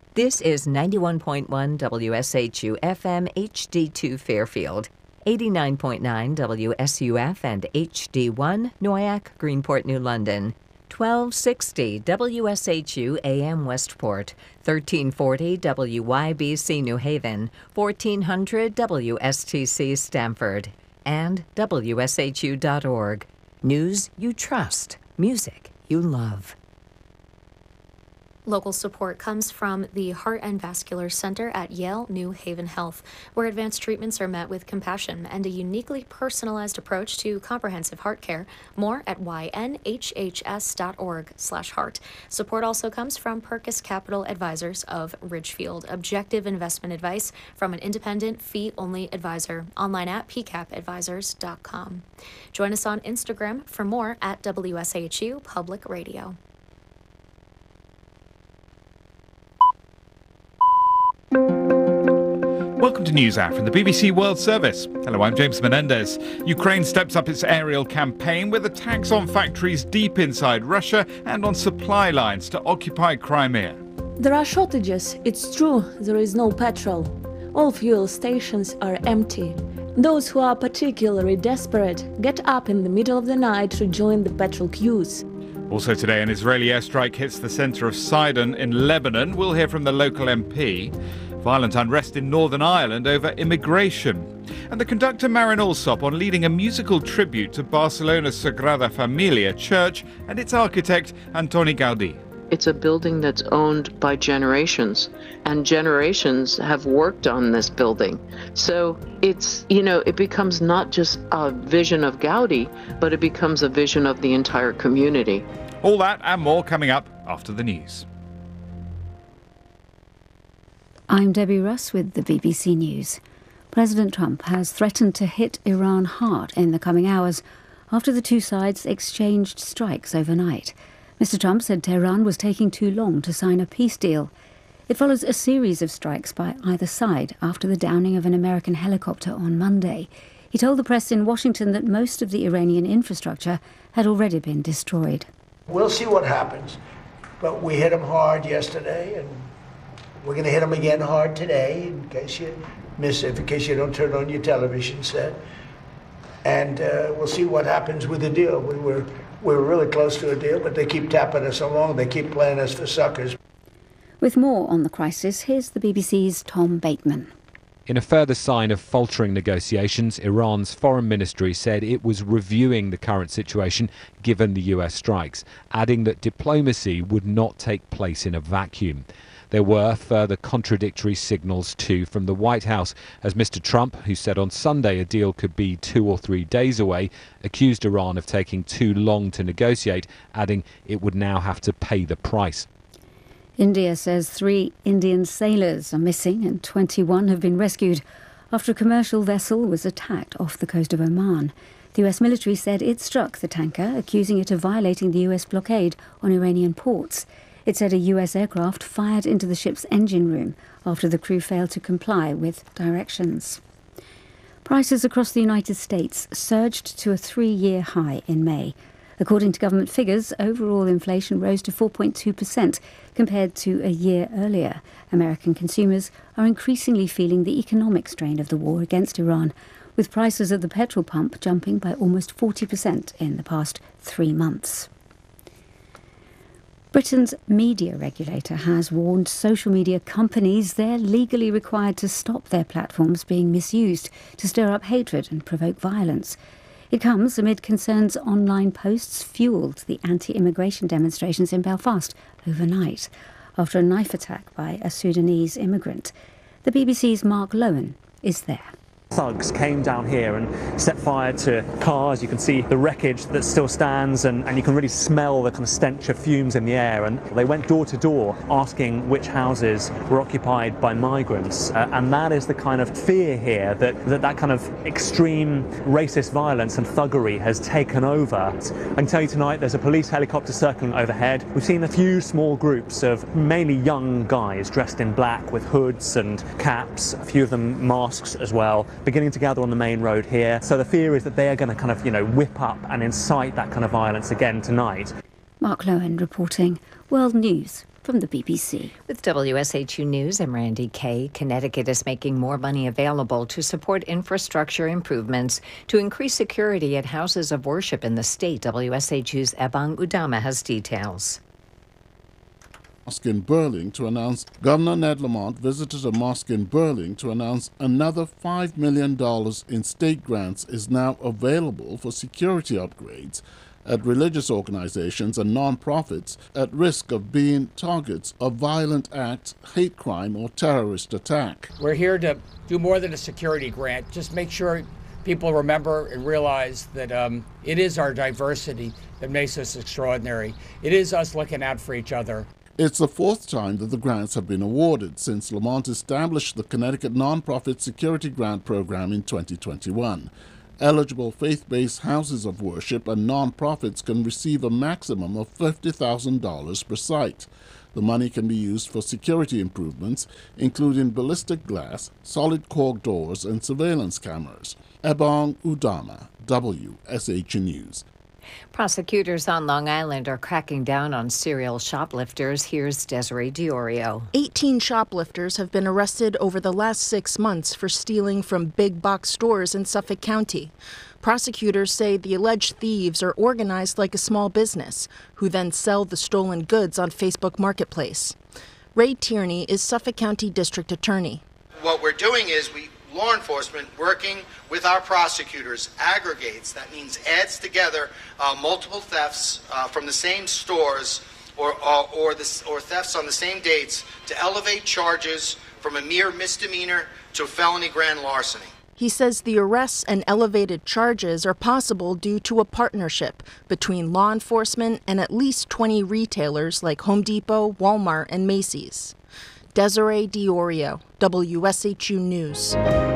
This is 91.1 WSHU FM HD2 Fairfield, 89.9 WSUF and HD1 Noyac, Greenport, New London, 1260 WSHU AM Westport, 1340 WYBC New Haven, 1400 WSTC Stamford, and WSHU.org. News you trust, music you love. Local support comes from the Heart and Vascular Center at Yale New Haven Health, where advanced treatments are met with compassion and a uniquely personalized approach to comprehensive heart care. More at ynhhs.org/heart. Support also comes from Perkis Capital Advisors of Ridgefield, objective investment advice from an independent, fee-only advisor. Online at pcapadvisors.com. Join us on Instagram for more at WSHU Public Radio. Welcome to NewsHour from the BBC World Service. Hello, I'm James Menendez. Ukraine steps up its aerial campaign with attacks on factories deep inside Russia and on supply lines to occupy Crimea. There are shortages, it's true, there is no petrol. All fuel stations are empty. Those who are particularly desperate get up in the middle of the night to join the petrol queues. Also today, an Israeli airstrike hits the centre of Sidon in Lebanon. We'll hear from the local MP. Violent unrest in Northern Ireland over immigration. And the conductor Marin Alsop on leading a musical tribute to Barcelona's Sagrada Familia church and its architect Antoni Gaudí. It's a building that's owned by generations, and generations have worked on this building. So it's, it becomes not just a vision of Gaudí, but it becomes a vision of the entire community. All that and more coming up after the news. I'm Debbie Russ with the BBC News. President Trump has threatened to hit Iran hard in the coming hours after the two sides exchanged strikes overnight. Mr. Trump said Tehran was taking too long to sign a peace deal. It follows a series of strikes by either side after the downing of an American helicopter on Monday. He told the press in Washington that most of the Iranian infrastructure had already been destroyed. We'll see what happens, but we hit them hard yesterday, and we're going to hit them again hard today, in case you miss it, in case you don't turn on your television set. And we'll see what happens with the deal. We're really close to a deal, but they keep tapping us along. They keep playing us for suckers. With more on the crisis, here's the BBC's Tom Bateman. In a further sign of faltering negotiations, Iran's foreign ministry said it was reviewing the current situation given the US strikes, adding that diplomacy would not take place in a vacuum. There were further contradictory signals too from the White House, as Mr. Trump, who said on Sunday a deal could be 2 or 3 days away, accused Iran of taking too long to negotiate, adding it would now have to pay the price. India says 3 Indian sailors are missing and 21 have been rescued after a commercial vessel was attacked off the coast of Oman. The US military said it struck the tanker, accusing it of violating the US blockade on Iranian ports. It said a US aircraft fired into the ship's engine room after the crew failed to comply with directions. Prices across the United States surged to a 3-year high in May. According to government figures, overall inflation rose to 4.2% compared to a year earlier. American consumers are increasingly feeling the economic strain of the war against Iran, with prices at the petrol pump jumping by almost 40% in the past 3 months. Britain's media regulator has warned social media companies they're legally required to stop their platforms being misused to stir up hatred and provoke violence. It comes amid concerns online posts fuelled the anti-immigration demonstrations in Belfast overnight after a knife attack by a Sudanese immigrant. The BBC's Mark Lowen is there. Thugs came down here and set fire to cars. You can see the wreckage that still stands, and you can really smell the kind of stench of fumes in the air. And they went door to door asking which houses were occupied by migrants. And that is the kind of fear here that kind of extreme racist violence and thuggery has taken over. I can tell you tonight there's a police helicopter circling overhead. We've seen a few small groups of mainly young guys dressed in black with hoods and caps, a few of them masks as well, beginning to gather on the main road here. So the fear is that they are going to kind of, whip up and incite that kind of violence again tonight. Mark Lowen reporting. World News from from the BBC. With WSHU News, I'm Randy Kay. Connecticut is making more money available to support infrastructure improvements to increase security at houses of worship in the state. WSHU's Ebong Udama has details. Mosque in Burling to announce Governor Ned Lamont visited a mosque in Burling to announce another $5 million in state grants is now available for security upgrades at religious organizations and non-profits at risk of being targets of violent acts, hate crime, or terrorist attack. We're here to do more than a security grant. Just make sure people remember and realize that it is our diversity that makes us extraordinary. It is us looking out for each other. It's the fourth time that the grants have been awarded since Lamont established the Connecticut Nonprofit Security Grant Program in 2021. Eligible faith-based houses of worship and nonprofits can receive a maximum of $50,000 per site. The money can be used for security improvements, including ballistic glass, solid cork doors, and surveillance cameras. Ebong Udama, WSHU News. Prosecutors on Long Island are cracking down on serial shoplifters. Here's Desiree Diorio. 18 shoplifters have been arrested over the last 6 months for stealing from big box stores in Suffolk County. Prosecutors say the alleged thieves are organized like a small business, who then sell the stolen goods on Facebook Marketplace. Ray Tierney is Suffolk County District Attorney. What we're doing is law enforcement working with our prosecutors aggregates, that means adds together multiple thefts from the same stores or thefts on the same dates to elevate charges from a mere misdemeanor to felony grand larceny. He says the arrests and elevated charges are possible due to a partnership between law enforcement and at least 20 retailers like Home Depot, Walmart, and Macy's. Desiree Diorio, WSHU News.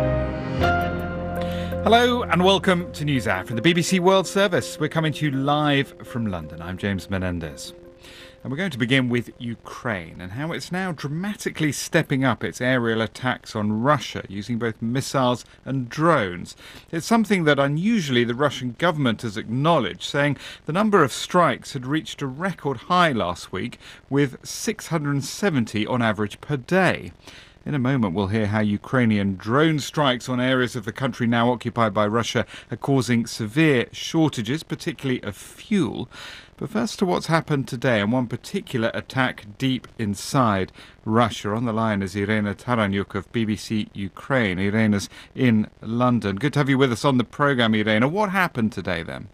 Hello and welcome to NewsHour from the BBC World Service. We're coming to you live from London. I'm James Menendez. And we're going to begin with Ukraine and how it's now dramatically stepping up its aerial attacks on Russia using both missiles and drones. It's something that unusually the Russian government has acknowledged, saying the number of strikes had reached a record high last week with 670 on average per day. In a moment, we'll hear how Ukrainian drone strikes on areas of the country now occupied by Russia are causing severe shortages, particularly of fuel. But first to what's happened today and one particular attack deep inside Russia. On the line is Irena Taranyuk of BBC Ukraine. Irena's in London. Good to have you with us on the programme, Irena. What happened today then?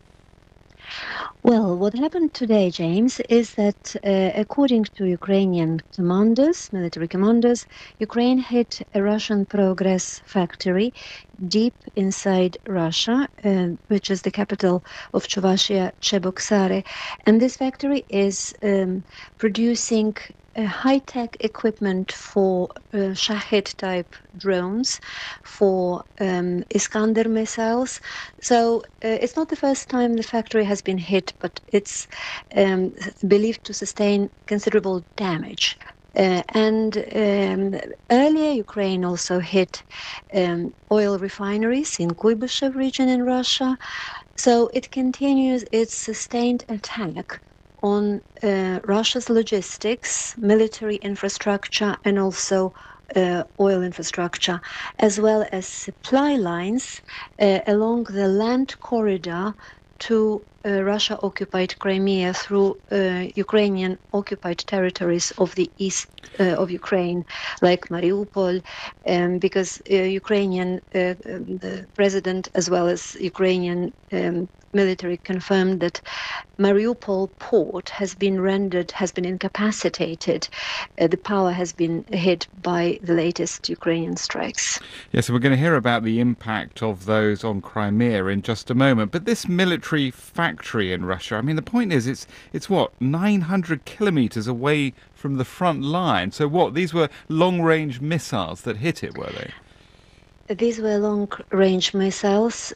Well, what happened today, James, is that according to Ukrainian commanders, military commanders, Ukraine hit a Russian Progress factory deep inside Russia, which is the capital of Chuvashia, Cheboksary. And this factory is producing high-tech equipment for Shahed-type drones, for Iskander missiles. So it's not the first time the factory has been hit, but it's believed to sustain considerable damage. Earlier, Ukraine also hit oil refineries in Kuybyshev region in Russia. So it continues its sustained attack on Russia's logistics, military infrastructure, and also oil infrastructure, as well as supply lines along the land corridor to Russia-occupied Crimea through Ukrainian-occupied territories of the east of Ukraine, like Mariupol, because Ukrainian the president as well as Ukrainian military confirmed that Mariupol port has been incapacitated. The power has been hit by the latest Ukrainian strikes. Yes, so we're going to hear about the impact of those on Crimea in just a moment. But this military factory in Russia, I mean, the point is it's what, 900 kilometres away from the front line. So what, these were long-range missiles that hit it, were they? These were long-range missiles,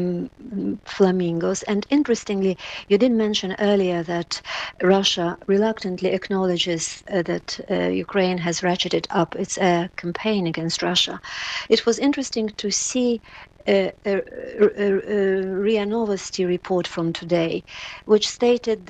Flamingos. And interestingly, you did mention earlier that Russia reluctantly acknowledges that Ukraine has ratcheted up its air campaign against Russia. It was interesting to see a RIA Novosti report from today, which stated that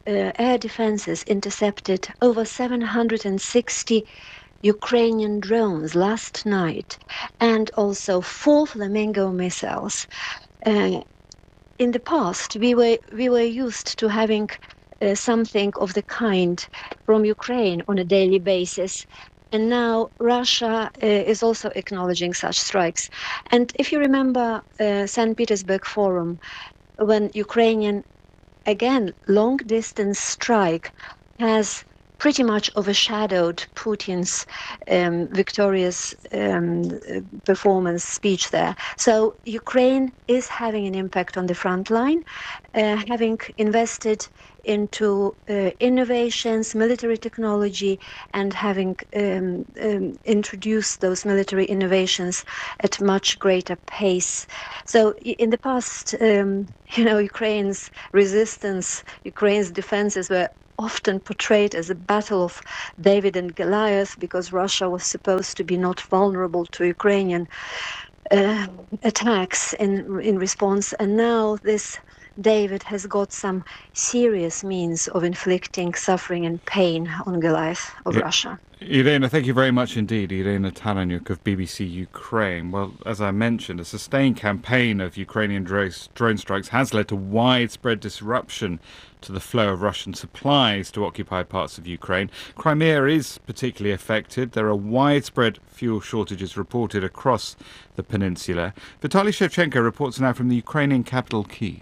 air defenses intercepted over 760 Ukrainian drones last night, and also 4 Flamingo missiles. In the past, we were used to having something of the kind from Ukraine on a daily basis. And now Russia is also acknowledging such strikes. And if you remember St. Petersburg Forum, when Ukrainian, again, long-distance strike has pretty much overshadowed Putin's victorious performance speech there. So Ukraine is having an impact on the front line, having invested into innovations, military technology, and having introduced those military innovations at much greater pace. So in the past, Ukraine's resistance, Ukraine's defenses were often portrayed as a battle of David and Goliath, because Russia was supposed to be not vulnerable to Ukrainian attacks in response. And now this David has got some serious means of inflicting suffering and pain on Goliath of Russia. Irina, thank you very much indeed. Irina Talanyuk of BBC Ukraine. Well, as I mentioned, a sustained campaign of Ukrainian drone strikes has led to widespread disruption to the flow of Russian supplies to occupied parts of Ukraine. Crimea is particularly affected. There are widespread fuel shortages reported across the peninsula. Vitaly Shevchenko reports now from the Ukrainian capital, Kyiv.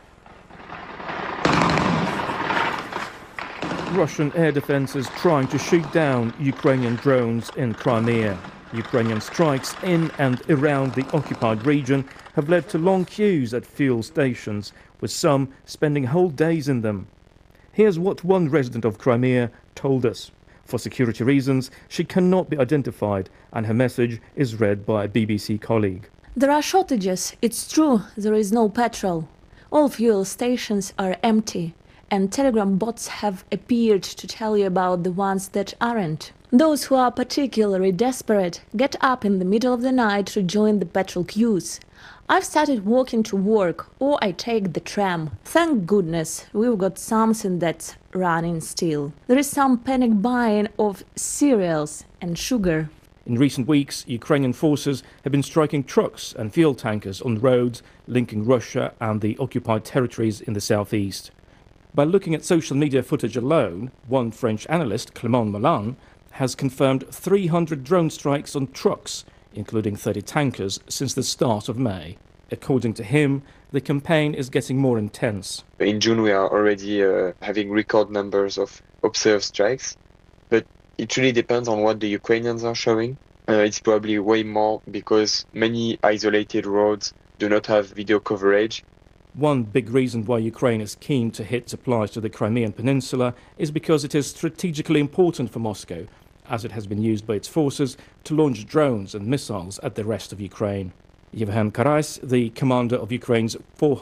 Russian air defences trying to shoot down Ukrainian drones in Crimea. Ukrainian strikes in and around the occupied region have led to long queues at fuel stations, with some spending whole days in them. Here's what one resident of Crimea told us. For security reasons, she cannot be identified, and her message is read by a BBC colleague. There are shortages, it's true, there is no petrol. All fuel stations are empty, and Telegram bots have appeared to tell you about the ones that aren't. Those who are particularly desperate get up in the middle of the night to join the petrol queues. I've started walking to work, or I take the tram. Thank goodness we've got something that's running still. There is some panic buying of cereals and sugar. In recent weeks, Ukrainian forces have been striking trucks and fuel tankers on roads linking Russia and the occupied territories in the southeast. By looking at social media footage alone, one French analyst, Clément Mollin, has confirmed 300 drone strikes on trucks, including 30 tankers, since the start of May. According to him, the campaign is getting more intense. In June, we are already having record numbers of observed strikes, but it really depends on what the Ukrainians are showing. It's probably way more because many isolated roads do not have video coverage. One big reason why Ukraine is keen to hit supplies to the Crimean Peninsula is because it is strategically important for Moscow, as it has been used by its forces to launch drones and missiles at the rest of Ukraine. Yevhen Karais, the commander of Ukraine's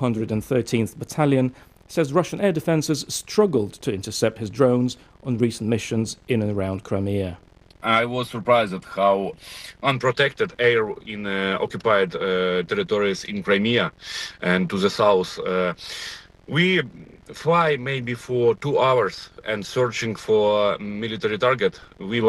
413th Battalion, says Russian air defences struggled to intercept his drones on recent missions in and around Crimea. I was surprised at how unprotected air in occupied territories in Crimea and to the south. We fly maybe for 2 hours and searching for military target. We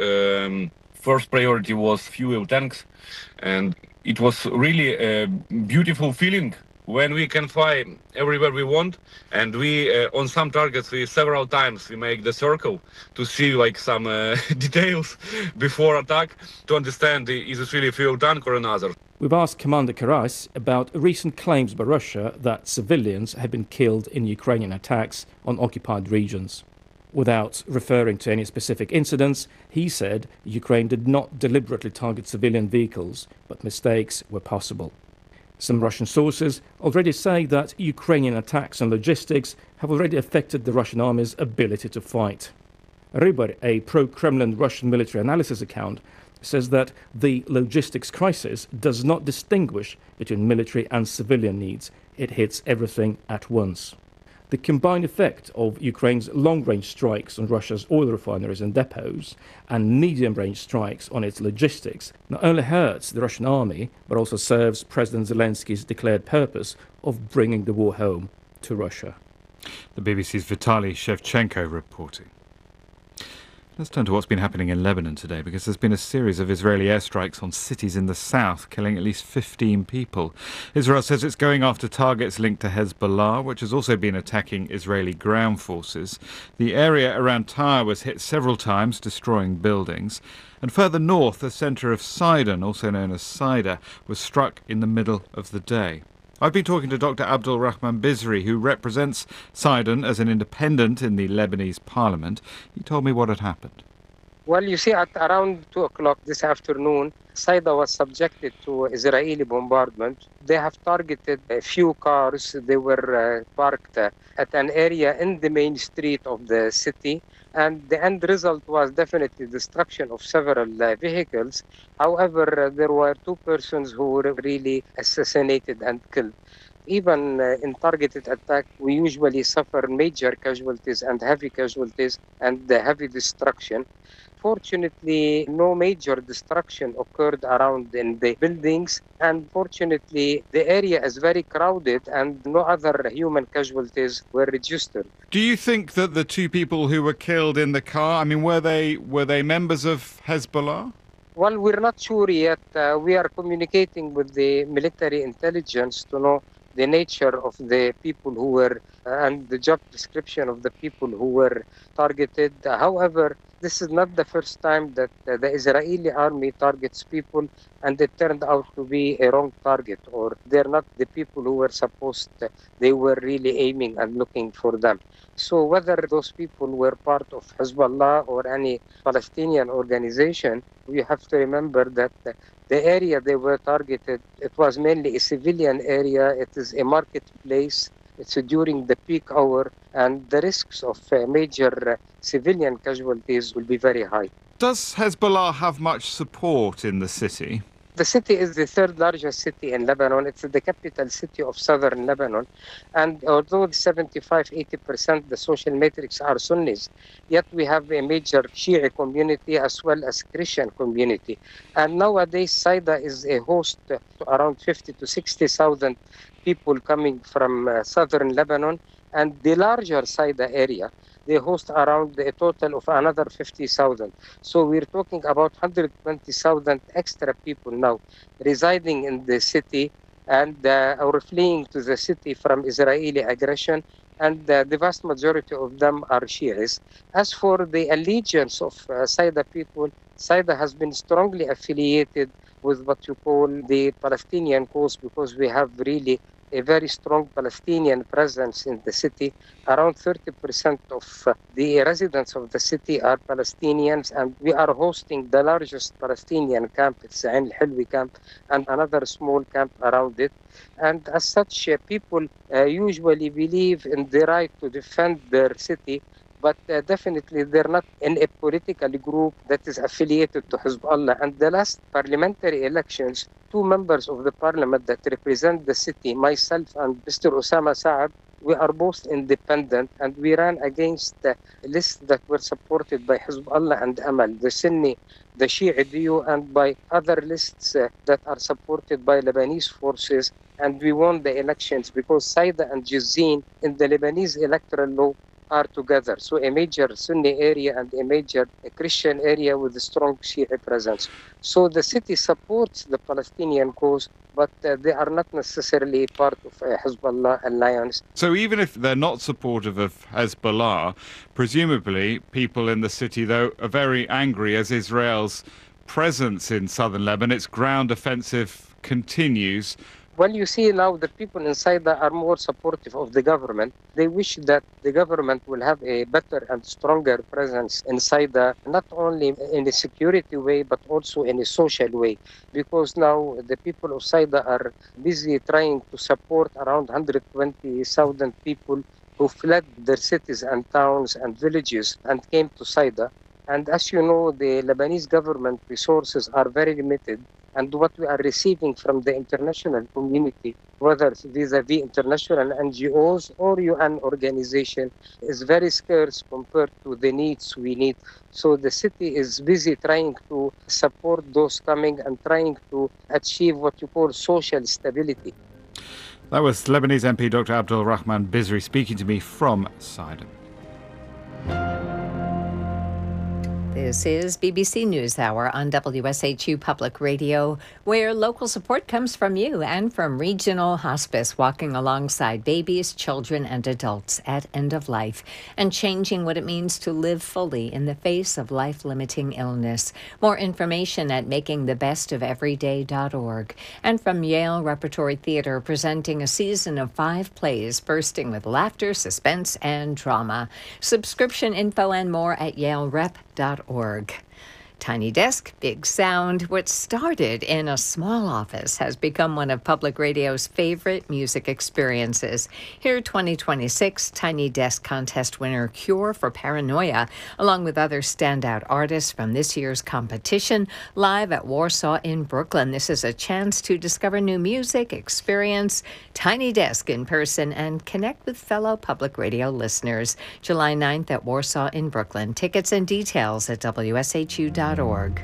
first priority was fuel tanks, and it was really a beautiful feeling when we can fly everywhere we want, and we on some targets several times we make the circle to see some details before attack to understand is it really a fuel tank or another. We've asked Commander Karais about recent claims by Russia that civilians have been killed in Ukrainian attacks on occupied regions. Without referring to any specific incidents, he said Ukraine did not deliberately target civilian vehicles, but mistakes were possible. Some Russian sources already say that Ukrainian attacks on logistics have already affected the Russian army's ability to fight. Rybar, a pro-Kremlin Russian military analysis account, says that the logistics crisis does not distinguish between military and civilian needs. It hits everything at once. The combined effect of Ukraine's long-range strikes on Russia's oil refineries and depots and medium-range strikes on its logistics not only hurts the Russian army, but also serves President Zelensky's declared purpose of bringing the war home to Russia. The BBC's Vitaly Shevchenko reporting. Let's turn to what's been happening in Lebanon today, because there's been a series of Israeli airstrikes on cities in the south, killing at least 15 people. Israel says it's going after targets linked to Hezbollah, which has also been attacking Israeli ground forces. The area around Tyre was hit several times, destroying buildings. And further north, the centre of Sidon, also known as Saida, was struck in the middle of the day. I've been talking to Dr. Abdul Rahman Bizri, who represents Sidon as an independent in the Lebanese parliament. He told me what had happened. Well, you see, at around 2 o'clock this afternoon, Saida was subjected to Israeli bombardment. They have targeted a few cars. They were parked at an area in the main street of the city. And the end result was definitely destruction of several vehicles. However, there were 2 persons who were really assassinated and killed. Even in targeted attack, we usually suffer major casualties and heavy casualties and heavy destruction. Fortunately, no major destruction occurred around in the buildings, and fortunately, the area is very crowded and no other human casualties were registered. Do you think that the 2 people who were killed in the car, I mean, were they members of Hezbollah? Well, we're not sure yet. We are communicating with the military intelligence to know the nature of the people who were and the job description of the people who were targeted. However, this is not the first time that the Israeli army targets people and it turned out to be a wrong target, or they're not the people who were supposed, they were really aiming and looking for them. So whether those people were part of Hezbollah or any Palestinian organization, we have to remember that the area they were targeted, it was mainly a civilian area. It is a marketplace. It's during the peak hour, and the risks of major civilian casualties will be very high. Does Hezbollah have much support in the city? The city is the 3rd largest city in Lebanon. It's the capital city of southern Lebanon. And although 75-80% the social matrix are Sunnis, yet we have a major Shia community as well as Christian community. And nowadays, Saida is a host to around 50 to 60,000 people coming from southern Lebanon. And the larger Saida area, they host around a total of another 50,000. So we're talking about 120,000 extra people now residing in the city and or fleeing to the city from Israeli aggression. And the vast majority of them are Shias. As for the allegiance of Saida people, Saida has been strongly affiliated with what you call the Palestinian cause, because we have really a very strong Palestinian presence in the city. Around 30% of the residents of the city are Palestinians, and we are hosting the largest Palestinian camp. It's Ain al-Hilwi camp, and another small camp around it. And as such, people usually believe in the right to defend their city, but definitely they're not in a political group that is affiliated to Hezbollah. And the last parliamentary elections, 2 members of the parliament that represent the city, myself and Mr. Osama Saab, we are both independent, and we ran against lists that were supported by Hezbollah and Amal, the Sunni, the Shia DU, and by other lists that are supported by Lebanese forces. And we won the elections because Saida and Jizin in the Lebanese electoral law are together. So a major Sunni area and a major Christian area with a strong Shia presence. So the city supports the Palestinian cause, but they are not necessarily part of a Hezbollah alliance. So even if they're not supportive of Hezbollah, presumably people in the city, though, are very angry as Israel's presence in southern Lebanon, its ground offensive continues. Well, you see now the people inside that are more supportive of the government. They wish that the government will have a better and stronger presence inside not only in a security way, but also in a social way. Because now the people of Saida are busy trying to support around 120,000 people who fled their cities and towns and villages and came to Saida. And as you know, the Lebanese government resources are very limited. And what we are receiving from the international community, whether vis-a-vis international NGOs or UN organization, is very scarce compared to the needs we need. So the city is busy trying to support those coming and trying to achieve what you call social stability. That was Lebanese MP Dr. Abdul Rahman Bizri speaking to me from Sidon. This is BBC NewsHour on WSHU Public Radio, where local support comes from you and from Regional Hospice, walking alongside babies, children, and adults at end of life and changing what it means to live fully in the face of life-limiting illness. More information at makingthebestofeveryday.org. And from Yale Repertory Theatre, presenting a season of 5 plays bursting with laughter, suspense, and drama. Subscription info and more at yalerep.org. Tiny desk, big sound. What started in a small office has become one of public radio's favorite music experiences. Hear 2026 Tiny Desk Contest winner Cure for Paranoia, along with other standout artists from this year's competition, live at Warsaw in Brooklyn. This is a chance to discover new music, experience Tiny Desk in person, and connect with fellow public radio listeners. July 9th at Warsaw in Brooklyn. Tickets and details at WSHU.org.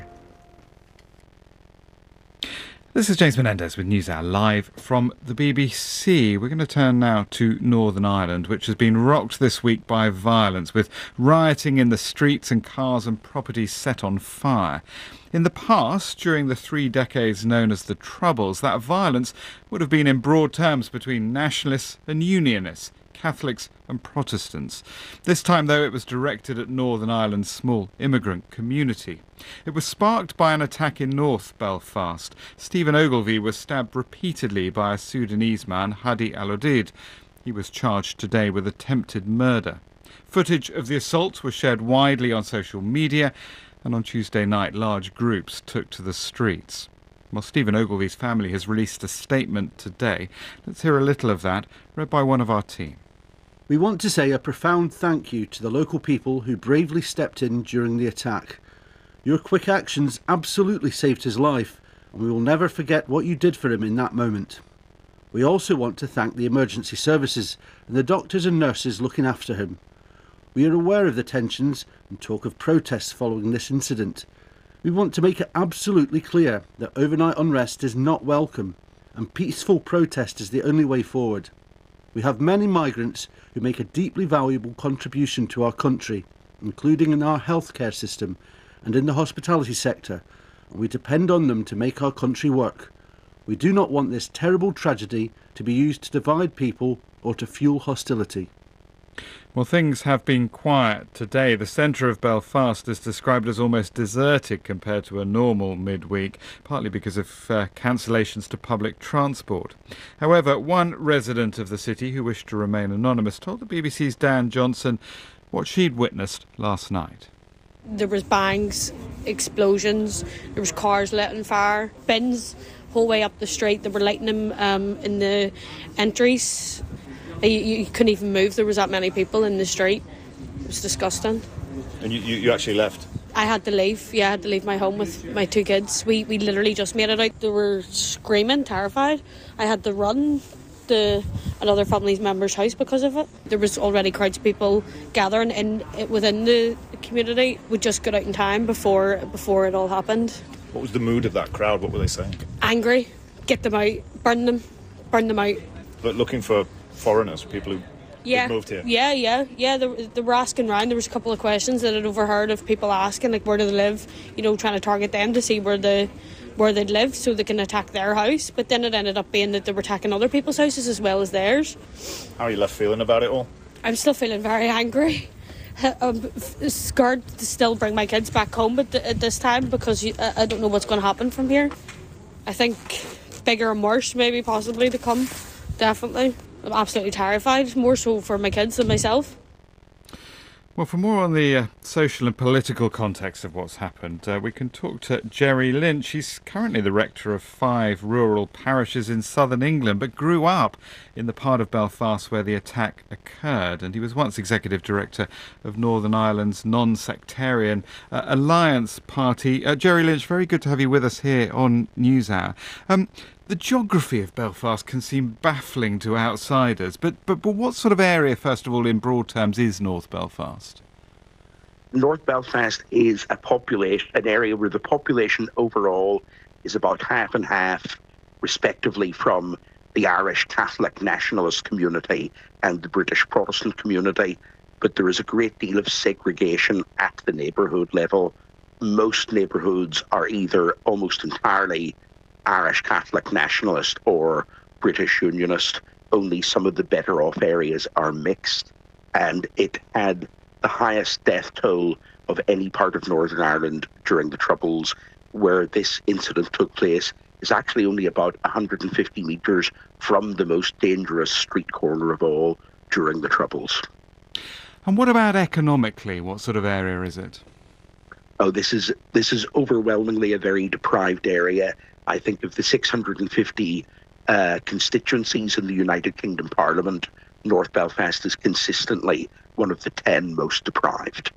This is James Menendez with NewsHour live from the BBC. We're going to turn now to Northern Ireland, which has been rocked this week by violence, with rioting in the streets and cars and properties set on fire. In the past, during the 3 decades known as the Troubles, that violence would have been in broad terms between nationalists and unionists, Catholics and Protestants. This time, though, it was directed at Northern Ireland's small immigrant community. It was sparked by an attack in North Belfast. Stephen Ogilvie was stabbed repeatedly by a Sudanese man, Hadi Al-Odid. He was charged today with attempted murder. Footage of the assault was shared widely on social media, and on Tuesday night, large groups took to the streets. Well, Stephen Ogilvie's family has released a statement today. Let's hear a little of that, read by one of our team. We want to say a profound thank you to the local people who bravely stepped in during the attack. Your quick actions absolutely saved his life, and we will never forget what you did for him in that moment. We also want to thank the emergency services and the doctors and nurses looking after him. We are aware of the tensions and talk of protests following this incident. We want to make it absolutely clear that overnight unrest is not welcome, and peaceful protest is the only way forward. We have many migrants who make a deeply valuable contribution to our country, including in our healthcare system and in the hospitality sector, and we depend on them to make our country work. We do not want this terrible tragedy to be used to divide people or to fuel hostility. Well, things have been quiet today. The centre of Belfast is described as almost deserted compared to a normal midweek, partly because of cancellations to public transport. However, one resident of the city who wished to remain anonymous told the BBC's Dan Johnson what she'd witnessed last night. There was bangs, explosions, there was cars lit on fire, bins whole way up the street. They were lighting them in the entries. You couldn't even move. There was that many people in the street. It was disgusting. And you actually left? I had to leave. Yeah, I had to leave my home with my 2 kids. We literally just made it out. They were screaming, terrified. I had to run to another family member's house because of it. There was already crowds of people gathering within the community. We just got out in time before it all happened. What was the mood of that crowd? What were they saying? Angry. Get them out. Burn them out. But looking for foreigners, people who moved here? Yeah. They were asking around. There was a couple of questions that I'd overheard of people asking, like, where do they live? Trying to target them to see where they'd live so they can attack their house. But then it ended up being that they were attacking other people's houses as well as theirs. How are you left feeling about it all? I'm still feeling very angry. I'm scared to still bring my kids back home at this time because I don't know what's going to happen from here. I think bigger and worse maybe possibly to come, definitely. I'm absolutely terrified, more so for my kids than myself. Well, for more on the social and political context of what's happened, we can talk to Jerry Lynch. He's currently the rector of 5 rural parishes in southern England, but grew up in the part of Belfast where the attack occurred. And he was once executive director of Northern Ireland's non-sectarian Alliance Party. Jerry Lynch, very good to have you with us here on NewsHour. The geography of Belfast can seem baffling to outsiders, but what sort of area, first of all, in broad terms, is North Belfast? North Belfast is an area where the population overall is about half and half, respectively, from the Irish Catholic nationalist community and the British Protestant community, but there is a great deal of segregation at the neighbourhood level. Most neighbourhoods are either almost entirely Irish Catholic nationalist or British Unionist. Only some of the better off areas are mixed, and it had the highest death toll of any part of Northern Ireland during the Troubles. Where this incident took place is actually only about 150 metres from the most dangerous street corner of all during the Troubles. And what about economically? What sort of area is it? Oh, this is overwhelmingly a very deprived area. I think of the 650 constituencies in the United Kingdom Parliament, North Belfast is consistently one of the 10 most deprived.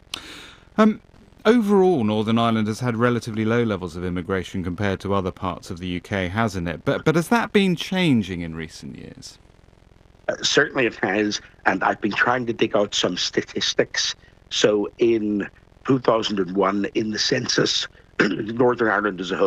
Overall, Northern Ireland has had relatively low levels of immigration compared to other parts of the UK, hasn't it? But has that been changing in recent years? Certainly it has, and I've been trying to dig out some statistics. So in 2001, in the census, Northern Ireland as a whole